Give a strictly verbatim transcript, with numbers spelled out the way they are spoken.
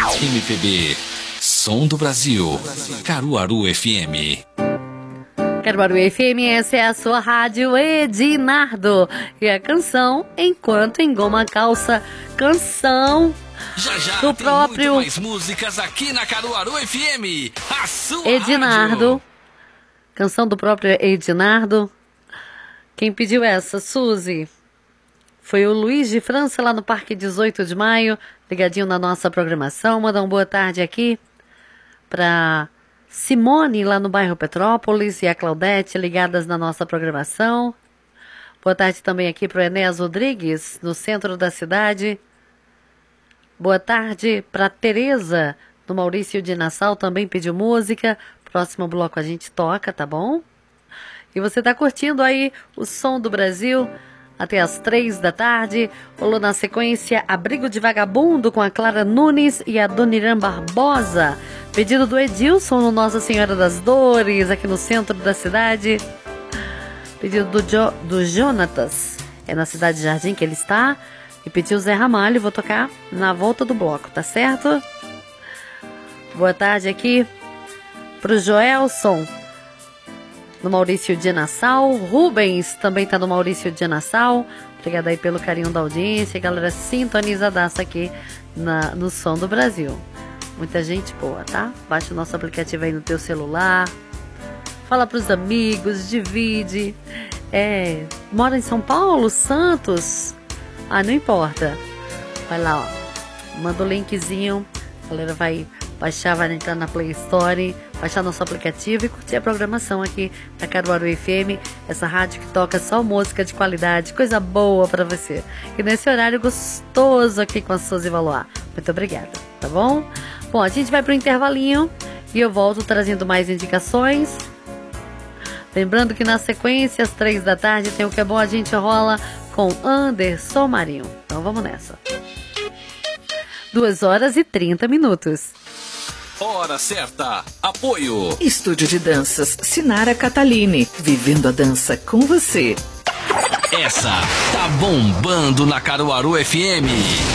M P B, Som do Brasil, Caruaru F M. Caruaru F M, essa é a sua rádio Edinardo. E a canção Enquanto Engoma a Calça, canção Já já do tem próprio muito mais músicas aqui na Caruaru F M, a sua Edinardo. rádio. Canção do próprio Edinardo. Quem pediu essa, Suzy? Foi o Luiz de França, lá no Parque dezoito de maio, ligadinho na nossa programação. Manda uma boa tarde aqui para Simone, lá no bairro Petrópolis, e a Claudete, ligadas na nossa programação. Boa tarde também aqui para o Enéas Rodrigues, no centro da cidade. Boa tarde para Tereza, do Maurício de Nassau, também pediu música. Próximo bloco a gente toca, tá bom? E você tá curtindo aí o Som do Brasil até as três da tarde. Rolou na sequência Abrigo de Vagabundo com a Clara Nunes e a Doniran Barbosa. Pedido do Edilson no Nossa Senhora das Dores, aqui no centro da cidade. Pedido do, jo, do Jonatas, é na Cidade de Jardim que ele está. E pediu Zé Ramalho, vou tocar na volta do bloco, tá certo? Boa tarde aqui pro Joelson, no Maurício de Nassau. Rubens também tá no Maurício de Nassau. Obrigada aí pelo carinho da audiência. Galera sintonizadaça aqui na, no Som do Brasil. Muita gente boa, tá? Baixa o nosso aplicativo aí no teu celular. Fala pros amigos, divide. É, mora em São Paulo, Santos? Ah, não importa. Vai lá, ó. Manda o linkzinho. A galera vai baixar, vai entrar na Play Store, baixar nosso aplicativo e curtir a programação aqui da Caruaru F M, essa rádio que toca só música de qualidade, coisa boa pra você. E nesse horário gostoso aqui com a Suzy Valois. Muito obrigada, tá bom? Bom, a gente vai pro intervalinho e eu volto trazendo mais indicações. Lembrando que na sequência, às três da tarde, tem o Que É Bom, a gente rola com Anderson Marinho. Então vamos nessa. duas horas e trinta minutos. Hora certa. Apoio. Estúdio de Danças Sinara Catalini. Vivendo a dança com você. Essa tá bombando na Caruaru F M.